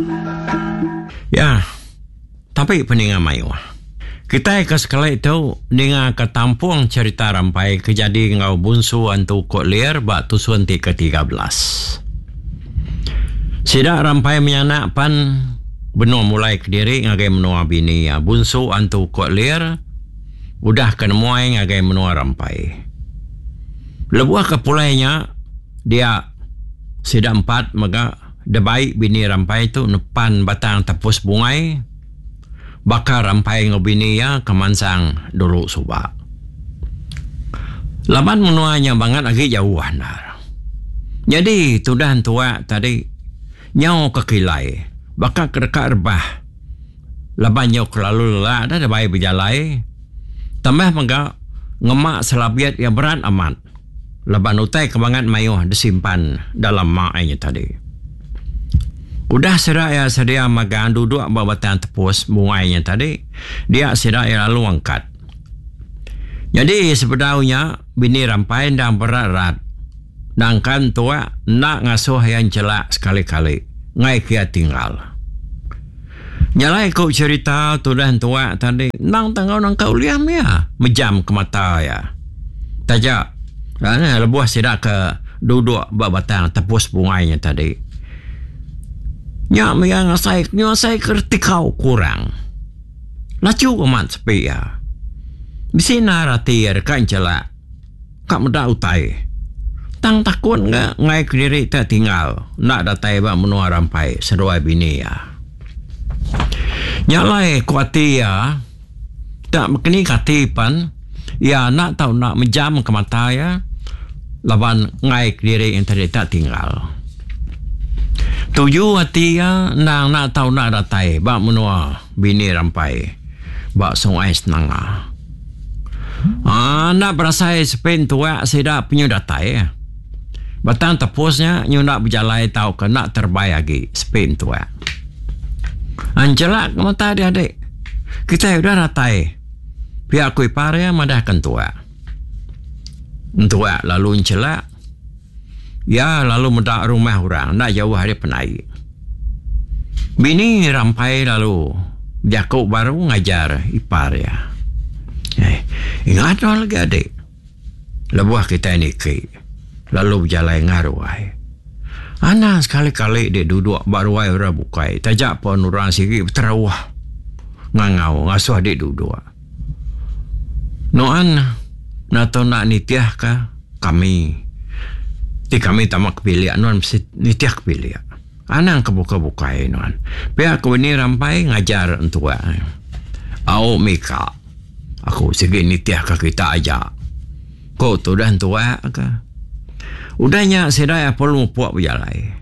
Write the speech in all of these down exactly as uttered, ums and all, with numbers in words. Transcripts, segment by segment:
Ya, tapi peningan mayu. Kita ke sekali itu dengan ketampung cerita rampai kejadian ngau bunsu antu kok liar bak tusuan ti ke tiga belas. Sidak rampai menyanak pan benua mulai ke diri ngagai menua bini ya. Bunsu antu kok liar udah kena muai ngagai menua rampai. Lebuah kepulainya dia sidak empat maka debai bini rampai itu nepan batang tepus bungai bakar rampai ngobini ya kemansang dulu subak. Laban menuanya banget lagi jauh andar. Jadi tudan tua tadi nyau kekilai bakal kedekat rebah. Laban nyau kelalu lelah ada debai berjalai. Tambah mengga ngemak selabiat yang berat amat. Laban utai kebangan mayuh disimpan dalam maknya tadi. Udah sedak ya sedia makan duduk babatan tepus bungainya tadi. Dia sedak ya lalu angkat. Jadi sebetulnya bini rampai dan berat-rat. Dangkan tua nak ngasuh yang celak sekali-kali. Ngai kia tinggal. Nyalai kau cerita tudan tua tadi. Nang tangau nang kau liam ya. Mejam ke mata ya. Tajak. Karena lebuah sedak ke duduk babatan tepus bungainya tadi. Nyak yang saya nyak saya kerti kau kurang. Lacu amat sepi ya. Bisi narati kan celak. Kak muda utai. Tang takut enggak ngai kediri tak tinggal. Nak datai bak menua rampai seruai bini ya. Nyak lai kuati ya. Tak mekini katipan. Ya nak tahu nak menjam ke mata ya. Laban ngai kediri yang tadi tak tinggal. Tuju hati ya, nang nak tahu nak datai, bak menua bini rampai, bak sungai senanga. Ah, nak berasai sepen tua sedak punya datai ya. Batang tepusnya, nyu nak berjalai tahu ke nak terbaik lagi sepen tua. Ancelak mata dia adik. Kita udah datai. Pihak kui pare madahkan tua. Tua lalu ancelak. Ya lalu medak rumah orang. Nak jauh hari penai. Bini rampai lalu. Jakub baru ngajar ipar ya. Eh, ingat lagi adik. Lebuah kita ini ke. Lalu berjalan ngaruai. Anak sekali-kali dia duduk baruai orang bukai. Tajak pun orang sikit terawah. Ngangau ngasuh dia duduk. Noan. Nato nak nitiah ka kami. Di kami tamak kepilih nuan nitiah kepilih. Anang kebuka-bukai nuan. Pihak aku ini rampai ngajar untuk au mika. Aku segi nitiah ka kita aja. Kau tu dah tua ka. Udahnya sedaya perlu puak berjalai.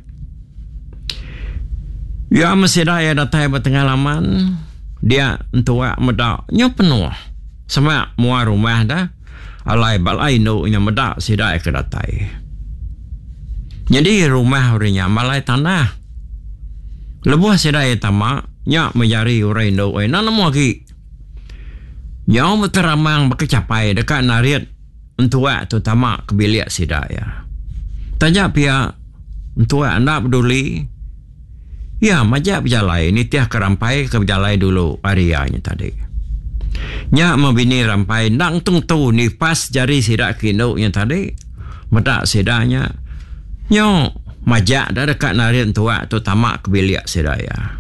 Ya mesedaya datai bertengalaman. Dia tua medak nya penuh. Sama mua rumah dah. Alai balai no nya medak sedaya ke datai. Jadi rumah orinya malai tanah. Lebuah sedaya tamak, nyak mencari urai no eh nana mau lagi. Nyau berteramang berkecapai dekat nariat entua tu tamak kebiliak sedaya. Tanya pihak entua anda peduli. Ya majak berjalai nitiah kerampai ke berjalai dulu harianya tadi. Nyak membini rampai nang tung tu ni pas jari sidak kino yang tadi. Medak sedanya. Nyo majak dah dekat narian tua tu tamak kebiliak sedaya.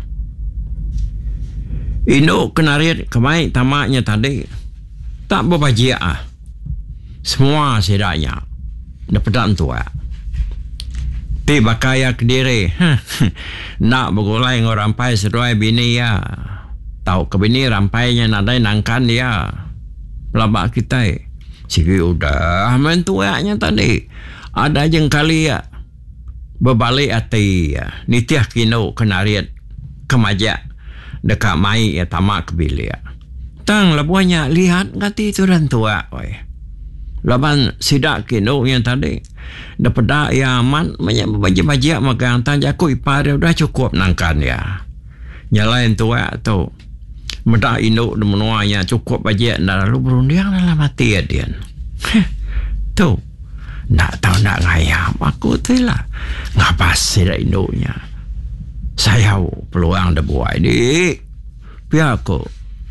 Induk ke narian kemai tamaknya tadi tak berbajiak ah. Semua sedanya dapat tua. Ti bakaya kediri. Nak bergulai ngor rampai seruai bini ya. Tahu ke bini rampainya nadai nangkan dia. Pelabak kita. Sigi udah mentuanya tadi. Ada jengkali ya. Berbalik hati ya. Nitiah kino kenariat kemajak dekat mai ya tamak kebilia. Tang labuanya lihat ngati tu dan tua. Laban sidak kino yang tadi dapat dak ya aman banyak bajak-bajak makan tanya aku ipar dia udah cukup nangkan ya. Nyalain tua tu medak induk menuanya cukup bajak dah lalu berundiang dalam hati ya dia. Tu nak tahu nak ngayam aku tu lah ngapas sidak induknya sayau peluang dah buat ni. Pihak aku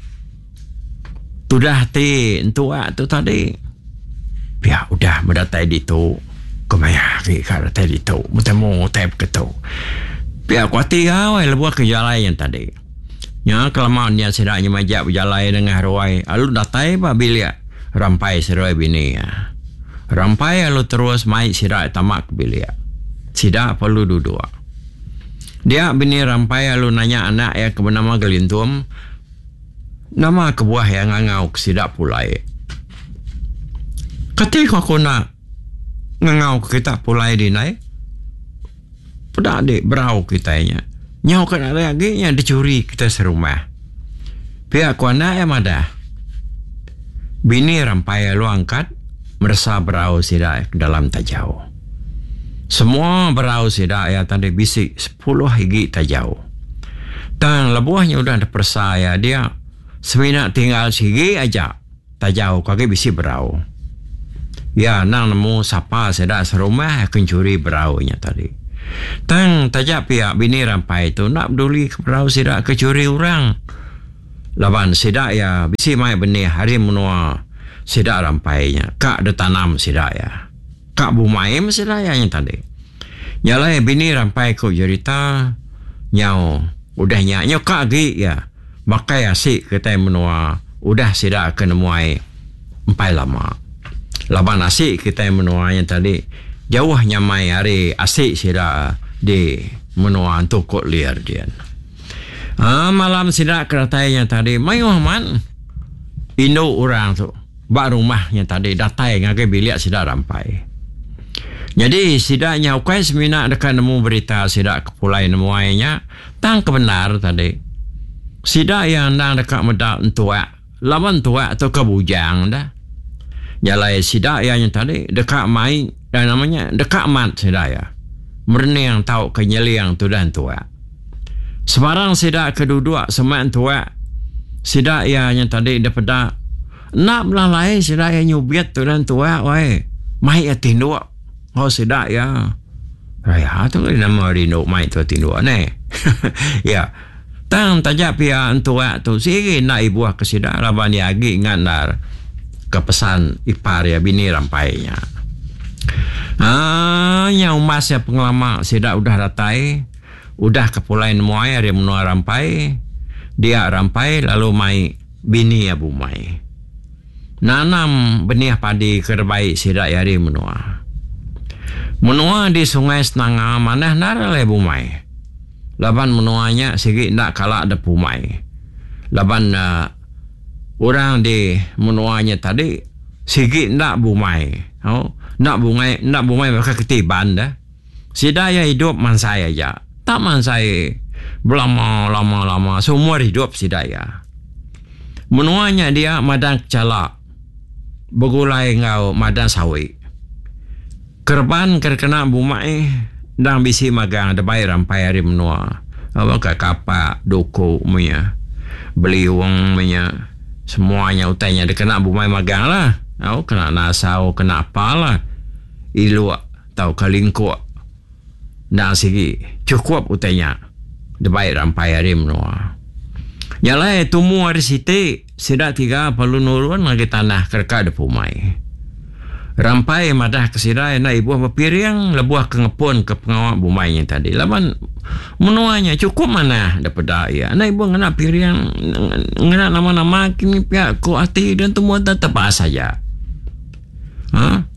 tu dah ti tua tu tadi. Pihak udah mendatai di tu. Kemaya ke kalau tadi tu. Bertemu tap ke tu. Pihak aku hati awal lebuah ke jalan yang tadi. Ya kelamaan dia sedaknya majak berjalan dengan ruai. Lalu datai apa bilik rampai seruai bini ya. Rampai lalu terus mai sidak tamak ke bilik. Sidak perlu duduk. Dia bini rampai lalu nanya anak ya ke bernama Gelintum. Nama kebuah yang ngangau ke sidak pulai. Ketika aku nak ngangau ke kita pulai dinai. Pada adik berau kitanya. Nyau kan ada lagi yang dicuri kita serumah. Pihak aku anak yang ada. Bini rampai lalu angkat. Merasa berau sidak ke dalam tak jauh. Semua berau sidak ya tadi bisik sepuluh higi tak jauh. Dan lebuahnya udah ada persaya dia seminat tinggal sigi aja tak jauh kaki bisik berau. Ya nang nemu siapa sidak serumah kencuri beraunya tadi. Dan tajak pihak bini rampai itu nak peduli ke berau sidak kecuri orang. Laban sidak ya bisik mai benih hari menua sidak rampainya. Kak ada tanam sidak ya. Kak bumaim sidak ya yang tadi. Nyalai bini rampai ko cerita nyau udah nyak nyau kak gi ya. Makai asik kita menua udah sidak kena muai empai lama. Laban asik kita menua yang tadi jauh nyamai hari asik sidak di menua untuk kok liar dia. Ah malam sidak keratai yang tadi mayu man Indo orang tu. Bak rumahnya tadi datai ngagai bilik sidak rampai. Jadi sidaknya ukai semina dekat nemu berita sidak kepulai nemu ainya tang kebenar tadi. Sidak yang nang dekat medak tua, lawan tua atau kebujang dah. Nyalai sidak yang tadi dekat mai dan namanya dekat mat sidak ya. Merni yang tahu kenyeliang tu dan tua. Sebarang sidak kedua semak tua. Sidak yang tadi daripada nak melalai sidak yang nyubiat tu dan tua wai. Mai atinduk. Oh sidak ya. Raya tu nama rindu mai tu atinduk ne. Ya. Tang tajak pihak tua tu sigi nak ibuah ke sidak laban dia agi ngandar ke pesan ipar ya bini rampainya. Ah yang mas ya pengalaman sidak udah datai. Udah kepulai muai hari menua rampai. Dia rampai lalu mai bini ya bumai. Nanam benih padi kerbaik sidak hari menua. Menua di sungai Senanga manah narale bumai. Laban menuanya sigi nak kalak ada bumai. Laban uh, orang di menuanya tadi sigi nak bumai. Oh, nak bumai, nak bumai mereka ketiban dah. Sidak ya hidup mansai aja. Tak mansai belama lama lama semua hidup sidak ya. Menuanya dia madang calak. Begulai ngau madan sawi. Kerban kerkena bumai dang bisi magang ada bayar rampai hari menua. Apa ka kapak doko punya. Beli uang punya. Semuanya utainya dia kena bumai magang lah. Au kena nasau kena apalah. Ilu tau kalingko. Nang sigi cukup utainya. Dia bayar rampai hari menua. Nyalai tumu hari siti sidak tiga perlu nurun lagi tanah kerka de pumai. Rampai madah ke sidak na ibu berpiring lebuah ke ngepun ke pengawak bumainya tadi. Laban menuanya cukup mana daripada ya. Na ibu ngena piring ngena nama-nama kini pihak ku hati dan semua tetap saja. Ha?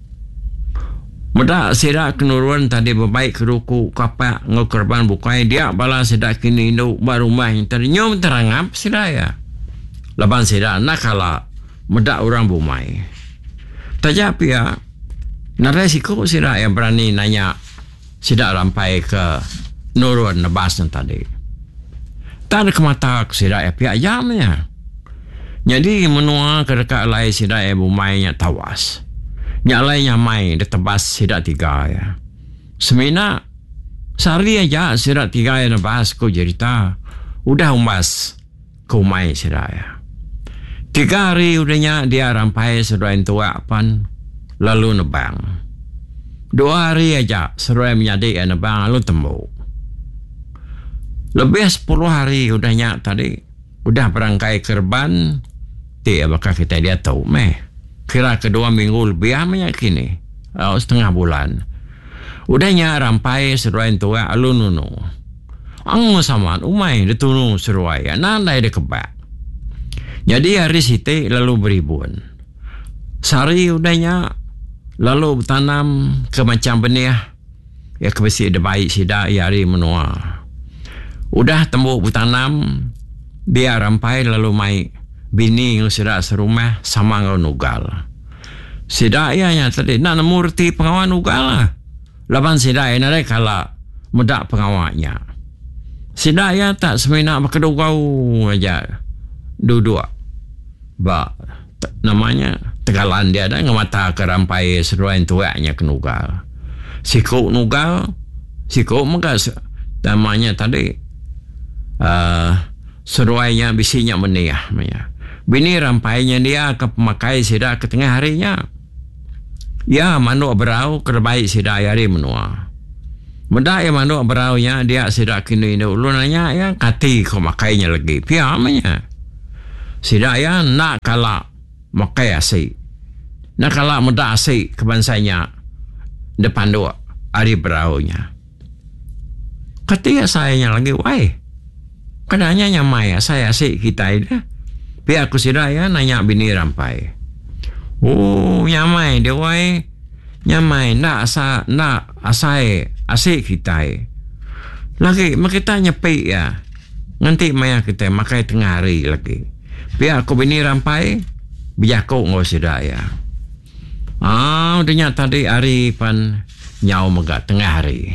Mudah sidak kenurun tadi berbaik ke ruku kapak ngokorban bukai dia bala sidak kini induk barumah yang tadi nyom terangap sidak ya. Laban sidak nakala mudah orang bumai. Tajap ya nara siku sidak yang berani nanya sidak rampai ke nurun nebas tadi. Tak ada kemata sidak ya pihak jamnya. Jadi menua ke dekat lai sidak ya bumainya tawas. Nyak lainnya mai dia tebas sidak tiga ya. Semina sehari aja sidak tiga ya nebas ku cerita. Udah umbas ku mai sidak ya. Tiga hari udahnya dia rampai seruan tua pan lalu nebang. Dua hari aja seruan menyadik ya nebang lalu tembuk. Lebih sepuluh hari udahnya tadi. Udah berangkai kerban. Ti apakah kita dia tahu meh. Kira kedua minggu lebih amanya kini. Oh, setengah bulan. Udahnya rampai seruai tua alununu. Ang saman umay ditunu seruai. Nandai de kebak. Jadi hari siti lalu beribun. Sari udahnya lalu tanam ke macam benih. Ya kebesi ada baik sida hari menua. Udah tembuk bertanam. Biar rampai lalu mai bini yang sudah serumah sama ngau nugal. Sida ianya tadi nak murti pengawan nugal lah. Laban sida ia nak kala mudak pengawaknya. Sida ia tak semena berkedugau aja. Duduk. Ba namanya tegalan dia dah ngamata ke rampai seruan tuaknya ke nugal. Sikuk nugal, sikuk maka namanya tadi uh, seruainya bisinya meniah. Bini rampainya dia ke pemakai sida ke tengah harinya. Ya manuk berau kerbaik sida hari menua. Benda yang manuk beraunya dia sida kini dulu nanya ya kati kau makainya lagi. Pia amanya. Sida ya nak kalah makai asik. Nak kalah muda asik kebansanya depan dua hari beraunya. Ketika saya lagi, wah, kenanya nyamai saya asik kita ini. Pihak aku sida ya nanya bini rampai. Oh nyamai dia wah, nyamai nak asa nak asai asik kita. Lagi kita nyepi ya, nanti maya kita makai tengah hari lagi. Pihak aku bini rampai, biar kau ngau sida ya. Ah, udahnya tadi hari pan nyau megak tengah hari.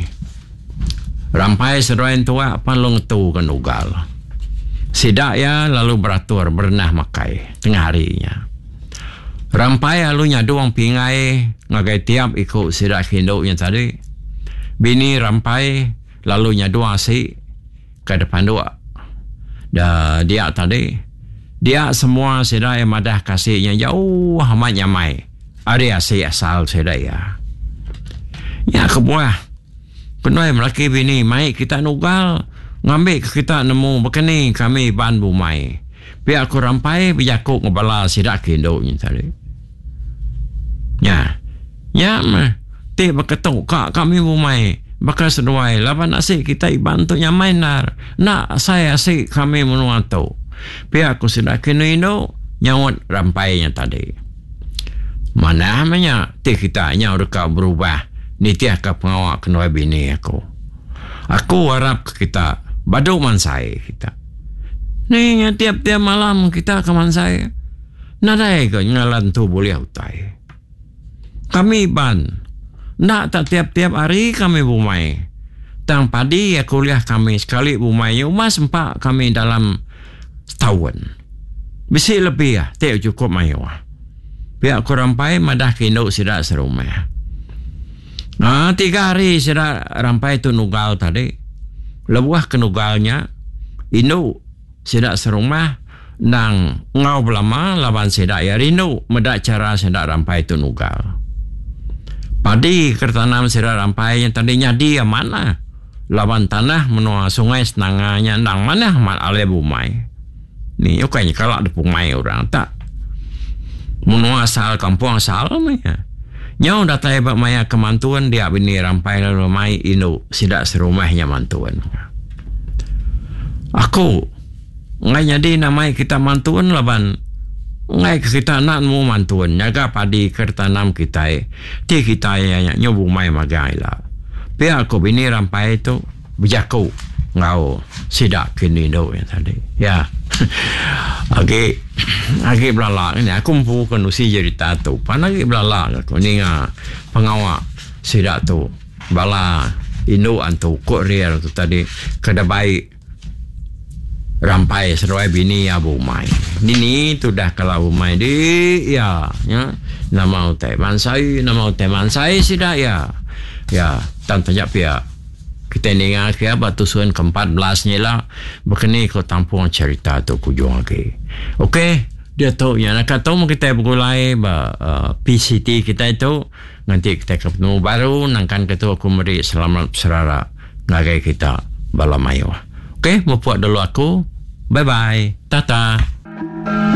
Rampai seruan tua pan long tu kan ugal. Sidak ya lalu beratur berenah makai tengah harinya. Rampai lalu nyadu wang pingai ngagai tiap ikut sidak hinduknya tadi. Bini rampai lalu nyadu asik ke depan dua. Dah dia tadi dia semua sidak yang madah kasihnya jauh amat nyamai. Ada asik asal sedaya. Ya kebuah. Kenai melaki bini mai kita nugal. Ngambil kita nemu begini kami ban bumai. Biar aku rampai biar aku ngebala sidak kindoknya tadi. Ya. Ya mah. Ti berketuk kak kami bumai. Bakal seduai. Lapan asik kita bantu nyamai nar. Nak saya asik kami menuatu. Biar aku sidak kindok. Nyawat rampainya tadi. Mana namanya ti kita nya udah berubah ni tiah ke pengawak kenoi bini aku. Aku harap kita baduk mansai kita. Ni tiap-tiap malam kita ke mansai. Nadai ke ngalan tu boleh utai. Kami ban. Nak tak tiap-tiap hari kami bumai. Tang padi ya kuliah kami sekali bumai. Umas empat kami dalam setahun. Bisi lebih ya. Tak cukup mayuah. Pihak aku rampai madah kinduk sidak serumah. Nah, tiga hari sidak rampai tu nugal tadi. Lebuah ke nugalnya. Induk sidak serumah. Nang ngau belama laban sidak ya rindu. Medak cara sidak rampai tu nugal. Padi kertanam sidak rampai yang tadinya dia mana. Laban tanah menua sungai senanganya. Nang mana mat ale bumai. Ni okaynya kalau ada bumai orang tak. Menua asal kampung asal maya. Nyau datai bak maya kemantuan dia bini rampai lalu mai inu sidak serumahnya mantuan. Aku ngai jadi namai kita mantuan laban ngai kita nak mu mantuan jaga padi kertanam kita ti kita yang nyobu mai magai lah. Pihak aku bini rampai itu bijaku ngau sidak kini do yang tadi. Ya. Okey. Agi belalak ni aku mempukan usi cerita tu. Panagi belalak aku ni ngah pengawak sidak tu. Bala Indo antu korea tu tadi kada baik rampai seruai bini abu mai. Nini tu dah kalau mai di ya ya nama utai mansai nama utai mansai sidak ya. Ya tante jak pia. Kita ni ngah kia batu suan ke empat belas ni lah. Berkini kau tampung cerita tu kujung lagi. Okey. Dia tahu yang nak tahu kita bergulai uh, P C T kita itu nanti kita ketemu baru nangkan ketua kumari selamat serara ngagai kita balamayo. Okey, mau buat dulu aku. Bye-bye. Tata.